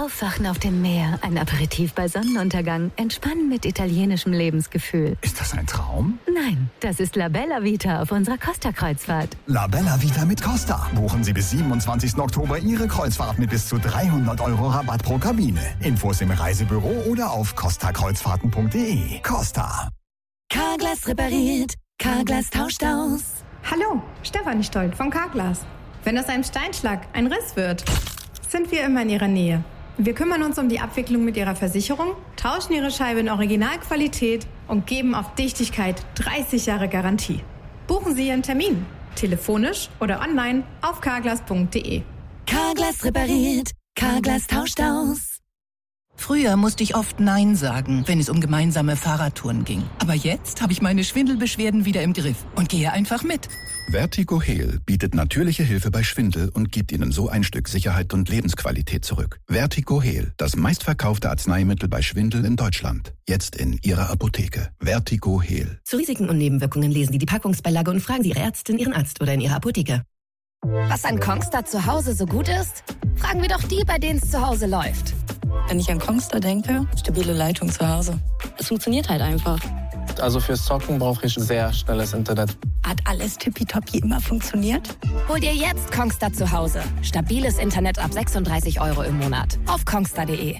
Aufwachen auf dem Meer, ein Aperitif bei Sonnenuntergang, Entspannen mit italienischem Lebensgefühl. Ist das ein Traum? Nein, das ist La Bella Vita auf unserer Costa-Kreuzfahrt. La Bella Vita mit Costa. Buchen Sie bis 27. Oktober Ihre Kreuzfahrt mit bis zu 300 € Rabatt pro Kabine. Infos im Reisebüro oder auf costakreuzfahrten.de. Costa. Carglass repariert, Carglass tauscht aus. Hallo, Stefanie Stolt von Carglass. Wenn aus einem Steinschlag ein Riss wird, sind wir immer in Ihrer Nähe. Wir kümmern uns um die Abwicklung mit Ihrer Versicherung, tauschen Ihre Scheibe in Originalqualität und geben auf Dichtigkeit 30 Jahre Garantie. Buchen Sie Ihren Termin, telefonisch oder online auf carglass.de. Carglass repariert, Carglass tauscht aus. Früher musste ich oft Nein sagen, wenn es um gemeinsame Fahrradtouren ging. Aber jetzt habe ich meine Schwindelbeschwerden wieder im Griff und gehe einfach mit. Vertigo Heal bietet natürliche Hilfe bei Schwindel und gibt Ihnen so ein Stück Sicherheit und Lebensqualität zurück. Vertigo Heal, das meistverkaufte Arzneimittel bei Schwindel in Deutschland. Jetzt in Ihrer Apotheke. Vertigo Heal. Zu Risiken und Nebenwirkungen lesen Sie die Packungsbeilage und fragen Sie Ihre Ärztin, Ihren Arzt oder in Ihrer Apotheke. Was an Kongstar zu Hause so gut ist? Fragen wir doch die, bei denen es zu Hause läuft. Wenn ich an Kongstar denke, stabile Leitung zu Hause. Es funktioniert halt einfach. Also fürs Zocken brauche ich sehr schnelles Internet. Hat alles tippitoppi immer funktioniert? Hol dir jetzt Kongstar zu Hause. Stabiles Internet ab 36 € im Monat. Auf kongstar.de.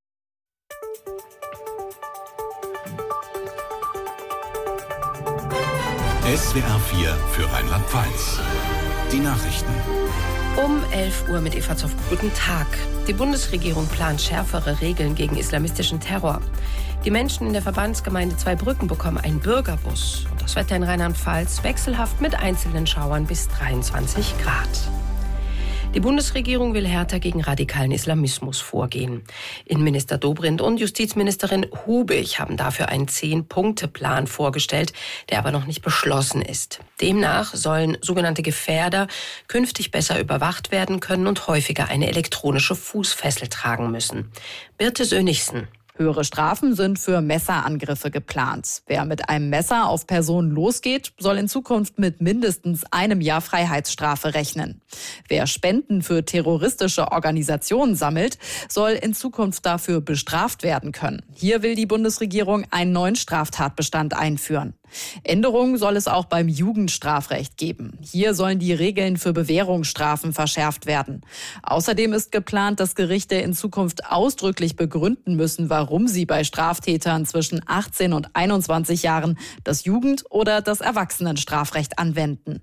SWR 4 für Rheinland-Pfalz. Die Nachrichten. Um 11 Uhr mit Eva Zoff. Guten Tag. Die Bundesregierung plant schärfere Regeln gegen islamistischen Terror. Die Menschen in der Verbandsgemeinde Zweibrücken bekommen einen Bürgerbus. Und das Wetter in Rheinland-Pfalz wechselhaft mit einzelnen Schauern bis 23 Grad. Die Bundesregierung will härter gegen radikalen Islamismus vorgehen. Innenminister Dobrindt und Justizministerin Hubig haben dafür einen 10-Punkte-Plan vorgestellt, der aber noch nicht beschlossen ist. Demnach sollen sogenannte Gefährder künftig besser überwacht werden können und häufiger eine elektronische Fußfessel tragen müssen. Birte Sönigsen. Höhere Strafen sind für Messerangriffe geplant. Wer mit einem Messer auf Personen losgeht, soll in Zukunft mit mindestens 1 Jahr Freiheitsstrafe rechnen. Wer Spenden für terroristische Organisationen sammelt, soll in Zukunft dafür bestraft werden können. Hier will die Bundesregierung einen neuen Straftatbestand einführen. Änderungen soll es auch beim Jugendstrafrecht geben. Hier sollen die Regeln für Bewährungsstrafen verschärft werden. Außerdem ist geplant, dass Gerichte in Zukunft ausdrücklich begründen müssen, warum sie bei Straftätern zwischen 18 und 21 Jahren das Jugend- oder das Erwachsenenstrafrecht anwenden.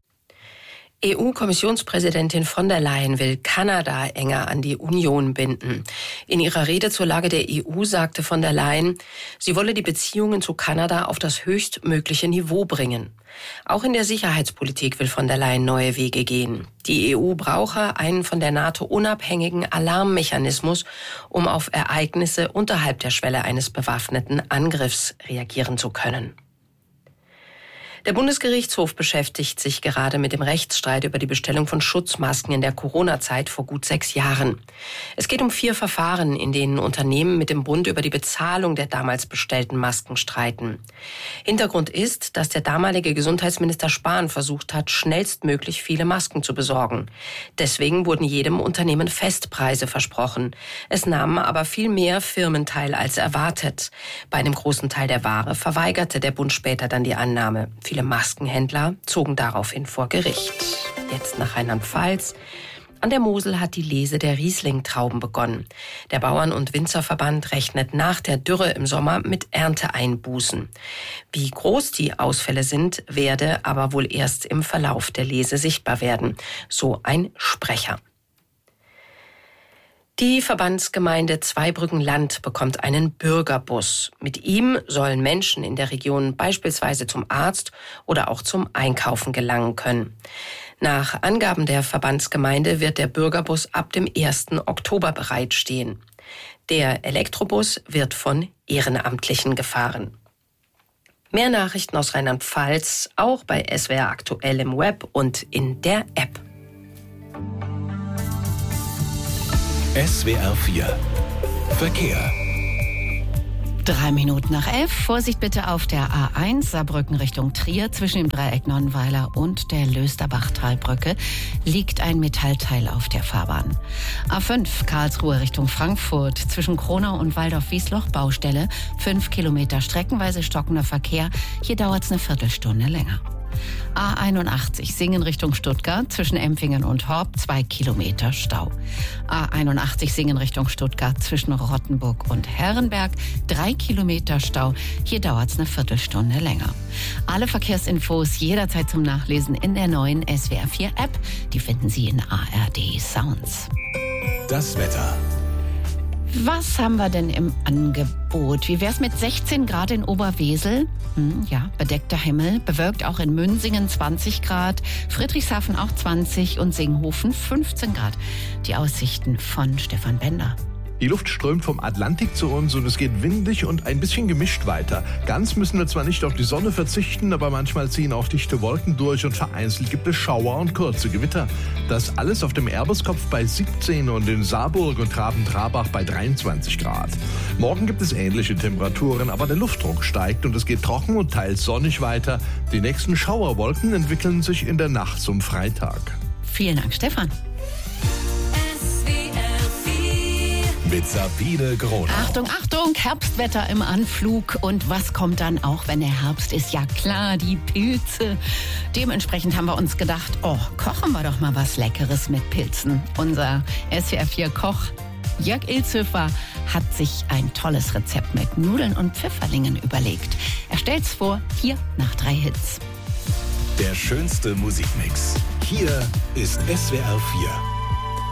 EU-Kommissionspräsidentin von der Leyen will Kanada enger an die Union binden. In ihrer Rede zur Lage der EU sagte von der Leyen, sie wolle die Beziehungen zu Kanada auf das höchstmögliche Niveau bringen. Auch in der Sicherheitspolitik will von der Leyen neue Wege gehen. Die EU brauche einen von der NATO unabhängigen Alarmmechanismus, um auf Ereignisse unterhalb der Schwelle eines bewaffneten Angriffs reagieren zu können. Der Bundesgerichtshof beschäftigt sich gerade mit dem Rechtsstreit über die Bestellung von Schutzmasken in der Corona-Zeit vor gut 6 Jahren. Es geht um 4 Verfahren, in denen Unternehmen mit dem Bund über die Bezahlung der damals bestellten Masken streiten. Hintergrund ist, dass der damalige Gesundheitsminister Spahn versucht hat, schnellstmöglich viele Masken zu besorgen. Deswegen wurden jedem Unternehmen Festpreise versprochen. Es nahmen aber viel mehr Firmen teil als erwartet. Bei einem großen Teil der Ware verweigerte der Bund später dann die Annahme. Viele Maskenhändler zogen daraufhin vor Gericht. Jetzt nach Rheinland-Pfalz. An der Mosel hat die Lese der Riesling-Trauben begonnen. Der Bauern- und Winzerverband rechnet nach der Dürre im Sommer mit Ernteeinbußen. Wie groß die Ausfälle sind, werde aber wohl erst im Verlauf der Lese sichtbar werden. So ein Sprecher. Die Verbandsgemeinde Zweibrücken-Land bekommt einen Bürgerbus. Mit ihm sollen Menschen in der Region beispielsweise zum Arzt oder auch zum Einkaufen gelangen können. Nach Angaben der Verbandsgemeinde wird der Bürgerbus ab dem 1. Oktober bereitstehen. Der Elektrobus wird von Ehrenamtlichen gefahren. Mehr Nachrichten aus Rheinland-Pfalz auch bei SWR aktuell im Web und in der App. SWR 4 Verkehr. 11:03. Vorsicht bitte auf der A1 Saarbrücken Richtung Trier. Zwischen dem Dreieck Nonnweiler und der Lösterbachtalbrücke liegt ein Metallteil auf der Fahrbahn. A5 Karlsruhe Richtung Frankfurt. Zwischen Kronau und Waldorf-Wiesloch Baustelle. 5 Kilometer streckenweise stockender Verkehr. Hier dauert es eine Viertelstunde länger. A81 Singen Richtung Stuttgart, zwischen Empfingen und Horb 2 Kilometer Stau. A81 Singen Richtung Stuttgart, zwischen Rottenburg und Herrenberg 3 Kilometer Stau. Hier dauert es eine Viertelstunde länger. Alle Verkehrsinfos jederzeit zum Nachlesen in der neuen SWR 4 App. Die finden Sie in ARD Sounds. Das Wetter. Was haben wir denn im Angebot? Wie wär's mit 16 Grad in Oberwesel? Ja, bedeckter Himmel. Bewölkt auch in Münsingen 20 Grad. Friedrichshafen auch 20 und Singhofen 15 Grad. Die Aussichten von Stefan Bender. Die Luft strömt vom Atlantik zu uns und es geht windig und ein bisschen gemischt weiter. Ganz müssen wir zwar nicht auf die Sonne verzichten, aber manchmal ziehen auch dichte Wolken durch und vereinzelt gibt es Schauer und kurze Gewitter. Das alles auf dem Erberskopf bei 17 und in Saarburg und Traben-Trabach bei 23 Grad. Morgen gibt es ähnliche Temperaturen, aber der Luftdruck steigt und es geht trocken und teils sonnig weiter. Die nächsten Schauerwolken entwickeln sich in der Nacht zum Freitag. Vielen Dank, Stefan. Mit Sabine Gronau. Achtung, Achtung, Herbstwetter im Anflug. Und was kommt dann auch, wenn der Herbst ist? Ja klar, die Pilze. Dementsprechend haben wir uns gedacht, kochen wir doch mal was Leckeres mit Pilzen. Unser SWR 4 Koch Jörg Ilzhöfer hat sich ein tolles Rezept mit Nudeln und Pfifferlingen überlegt. Er stellt's vor, hier nach 3 Hits. Der schönste Musikmix. Hier ist SWR 4.